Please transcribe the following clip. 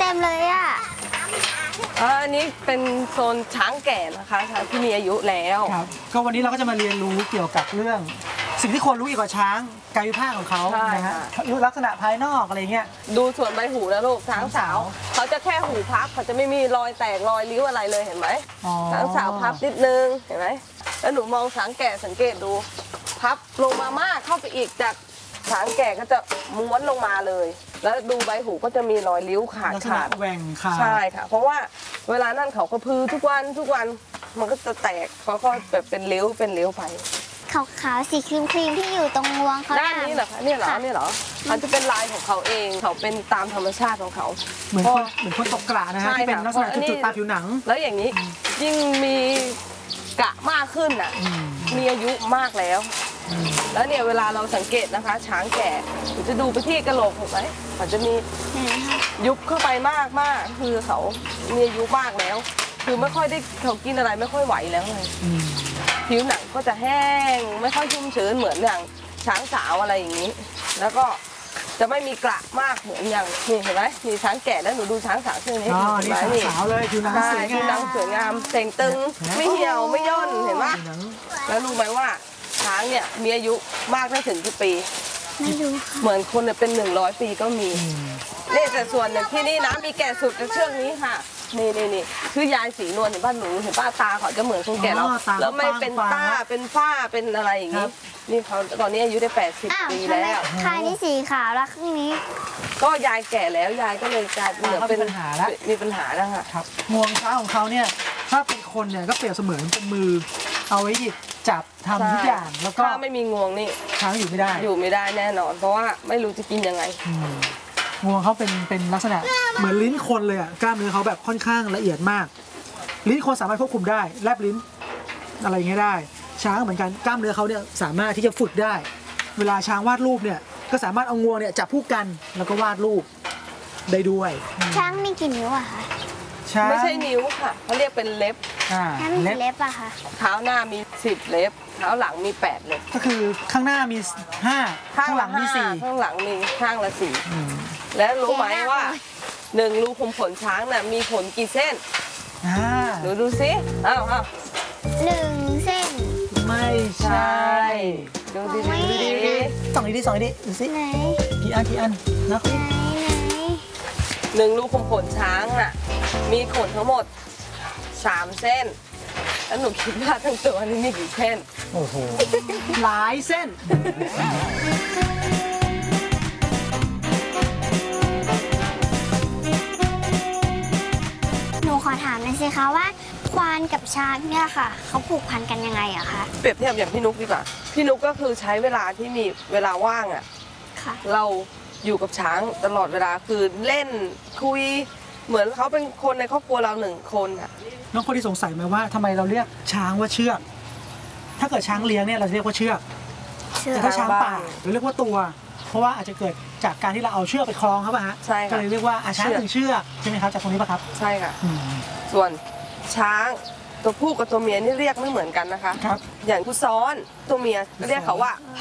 ต็มเลยอ่ะอันนี้เป็นโซนช้างแก่นะคะช้างที่มีอายุแล้วครับก็วันนี้เราก็จะมาเรียนรู้เกี่ยวกับเรื่อง สิ่งที่ควรรู้เกี่ยวกับช้างกายวิภาคของเขานะฮะลักษณะภายนอกอะไรเงี้ยดูส่วนใบหูนะลูกช้างสาวเขาจะแค่หูพับเขาจะไม่มีรอยแตกรอยริ้วอะไรเลยเห็นไหมช้างสาวพับนิดนึงเห็นไหมแล้วหนูมองช้างแก่สังเกตดูพับลงมามากเข้าไปอีกจากช้างแก่ก็จะม้วนลงมาเลย แล้วดูใบหูก็จะมีรอยริ้วขาดแหว่งขาดใช่ค่ะเพราะว่าเวลานั่นเขากระพือทุกวันมันก็จะแตกเขาก็แบบเป็นริ้วไปขาวๆสีครีมที่อยู่ตรงงวงเขาด้านนี้เหรอคะเนี่ยเหรอมันจะเป็นลายของเขาเองเขาเป็นตามธรรมชาติของเขาเหมือนคนตกกระนะฮะที่เป็นลักษณะจุดๆตามผิวหนังแล้วอย่างนี้ยิ่งมีกระมากขึ้นอ่ะมีอายุมากแล้วแล้วเนี่ยเวลาเราสังเกตนะคะช้างแก่จะดูไปที่กระโหลกถูกไหมมันจะมียุบเข้าไปมากคือเขามีอายุมากแล้วคือไม่ค่อยได้เขากินอะไรไม่ค่อยไหวแล้วเลยผิวหนังก็จะแห้งไม่ค่อยชุ่มชื้นเหมือนอย่างช้างสาวอะไรอย่างนี้แล้วก็จะไม่มีกระมากเหมือนอย่างนี่เห็นไหมมีช้างแก่แล้วหนูดูช้างสาวเช่นนี้นี่ช้างสาวเลยผิวหนังสวยงามผิวหนังสวยงามเต่งตึงไม่เหี่ยวไม่ย่นเห็นไหมแล้วรู้ไหมว่าช้างเนี่ยมีอายุมากได้ถึงกี่ปีไม่รู้เหมือนคนเป็น100 ปีก็มีนี่แต่ส่วนหนึ่งที่นี่นะมีแก่สุดในเชือกนี้ค่ะนี่คือยายสีนวลเห็นป้าหนูเห็นป้าตาเขาจะเหมือนคนแก่แล้วไม่เป็นต้าเป็นฝ้าเป็นอะไรอย่างนี้นี่เขาตอนนี้อายุได้80 ปีแล้วข้างนี้สีขาวแล้วข้างนี้ก็ยายแก่แล้วยายก็เลยกลายเป็นเหมือนเป็นปัญหาแล้วมีปัญหาแล้วค่ะครับงวงช้างของเขาเนี่ยถ้าเป็นคนเนี่ยก็เปรียบเสมือนเป็นมือเอาไว้หยิบจับทำทุกอย่างแล้วก็ถ้าไม่มีงวงนี่ช้างอยู่ไม่ได้แน่นอนเพราะว่าไม่รู้จะกินยังไงงวงเขาเป็นลักษณะเหมือนลิ้นคนเลยอ่ะกล้ามเนื้อเขาแบบค่อนข้างละเอียดมากลิ้นคนสามารถควบคุมได้แลบลิ้นอะไรอย่างเงี้ยได้ช้างเหมือนกันกล้ามเนื้อเขาเนี่ยสามารถที่จะฝึกได้เวลาช้างวาดรูปเนี่ยก็สามารถเอางวงเนี่ยจับคู่กันแล้วก็วาดรูปได้ด้วยช้างมีกี่นิ้วอะคะไม่ใช่นิ้วค่ะเขาเรียกเป็นเล็บช้างมีกี่เล็บอะคะเท้าหน้ามี10 เล็บเท้าหลังมี8 เล็บก็คือข้างหน้ามี5ข้างหลังมี4 ข้างหลังมีข้างละ4แล้วรู้ไหมว่า1 รูขุมขนช้างน่ะมีขนกี่เส้นดูสิ 1 เส้นไม่ใช่ดูดิส่องดิดูสิไหนกี่อันนะ 1 รูขุมขนช้างน่ะมีขนทั้งหมด3 เส้นแล้วหนูคิดว่าทั้งตัวนี้มีกี่เส้นโอ้โหหลายเส้นหนูขอถามหน่อยสิคะว่าควานกับช้างเนี่ยค่ะเขาผูกพันกันยังไงอะคะเปรียบเทียบอย่างพี่นุ๊กดีกว่าพี่นุ๊กก็คือใช้เวลาที่มีเวลาว่างอะเราอยู่กับช้างตลอดเวลาคือเล่นคุยเหมือนเขาเป็นคนในครอบครัวเรา1 คนอะน้องคนที่สงสัยไหมว่าทำไมเราเรียกช้างว่าเชือกถ้าเกิดช้างเลี้ยงเนี่ยเราเรียกว่าเชือกแต่ถ้าช้างป่าเราเรียกว่าตัวเพราะว่าอาจจะเกิดจากการที่เราเอาเชือกไปคล้องครับป่ะฮะใช่ค่ะก็เลยเรียกว่าช้างถึงเชือกใช่ไหมครับจากตรงนี้ป่ะครับใช่ค่ะส่วนช้างตัวผู้กับตัวเมียนี่เรียกไม่เหมือนกันนะคะครับอย่างผู้ซ้อนตัวเมียเรียกเขาว่า